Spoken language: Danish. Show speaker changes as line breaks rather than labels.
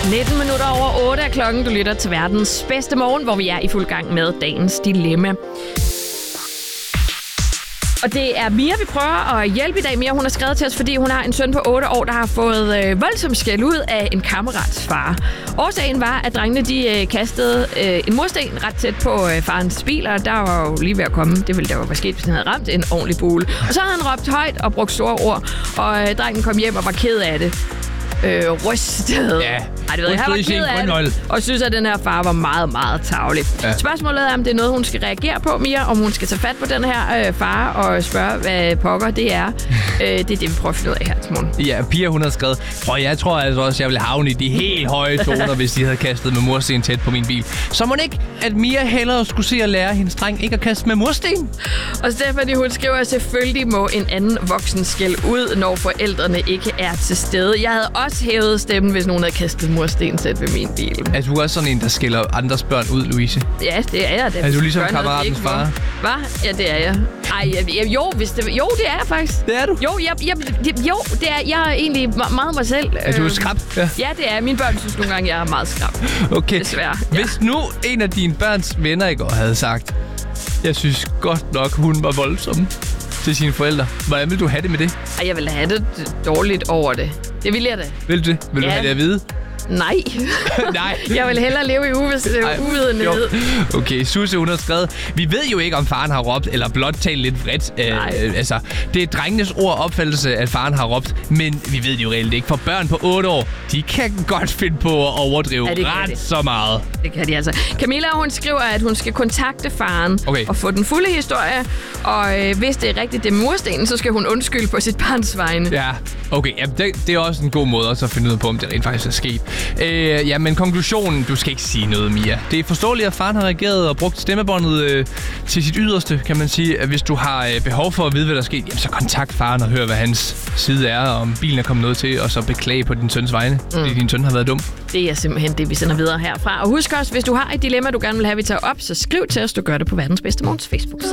19 minutter over 8 er klokken. Du lytter til verdens bedste morgen, hvor vi er i fuld gang med dagens dilemma. Og det er Mia, vi prøver at hjælpe i dag. Mia, hun har skrevet til os, fordi hun har en søn på 8 år, der har fået voldsomt skæld ud af en kammerats far. Årsagen var, at drengene de kastede en mursten ret tæt på farens bil, og der var jo lige ved at komme. Det ville der jo være sket, hvis han havde ramt en ordentlig bule. Og så havde han råbt højt og brugt store ord, og drengen kom hjem og var ked af det. Rystet.
Ja,
ej, det ved jeg. Han var ked af det, og synes, at den her far var meget, meget tarvelig. Ja. Spørgsmålet er, om det er noget, hun skal reagere på, Mia, om hun skal tage fat på den her far og spørge, hvad pokker det er. Det er det, vi prøver at finde ud af her til morgen.
Ja, Pia, hun har skrevet, jeg tror altså også, jeg ville havne i de helt høje toner, hvis de havde kastet med mursten tæt på min bil. Så må ikke, at Mia hellere skulle se at lære hendes dreng ikke at kaste med mursten?
Og Stephanie, hun skriver, at selvfølgelig må en anden voksen skælde ud, når forældrene ikke er til stede. Jeg havde også hævet stemmen, hvis nogen havde kastet mursten tæt ved min bil.
Er du også sådan en, der skælder andres børn ud, Louise?
Ja, det er jeg.
Er du ligesom kammeratens far?
Hvad? Ja, det er jeg. Jo, det er jeg faktisk.
Det er du?
Jo, det er jeg er egentlig meget mig selv.
Er du skrap?
Ja, det er. Mine børn synes nogle gange, jeg er meget skrap.
Okay.
Desværre. Ja.
Hvis nu en af dine børns venner i går havde sagt, jeg synes godt nok, hun var voldsom til sine forældre. Hvordan vil du have det med det?
Jeg vil have det dårligt over det. Det vil jeg da.
Vil du det? Vil du have det at vide?
Nej.
Nej.
Jeg vil hellere leve i uvidenhed.
Okay, Susse, hun har skrevet, vi ved jo ikke, om faren har råbt, eller blot talt lidt vredt. Det er drengenes ord opfattelse, at faren har råbt, men vi ved det jo reelt ikke. For børn på 8 år, de kan godt finde på at overdrive ret så meget.
Det kan de altså. Camilla, hun skriver, at hun skal kontakte faren og få den fulde historie. Og hvis det er rigtigt, det er murstenen, så skal hun undskylde på sit barns vegne.
Ja, okay. Jamen, det er også en god måde også at finde ud af på, om det rent faktisk er sket. Men konklusionen, du skal ikke sige noget, Mia. Det er forståeligt, at faren har reageret og brugt stemmebåndet til sit yderste, kan man sige. Hvis du har behov for at vide, hvad der er sket, jamen, så kontakt faren og hør, hvad hans side er, og om bilen er kommet noget til, og så beklage på din søns vegne, fordi din søn har været dum.
Det er simpelthen det, vi sender videre herfra. Og husk også, hvis du har et dilemma, du gerne vil have, vi tager op, så skriv til os. Du gør det på Verdens Bedste Morgens Facebook-side.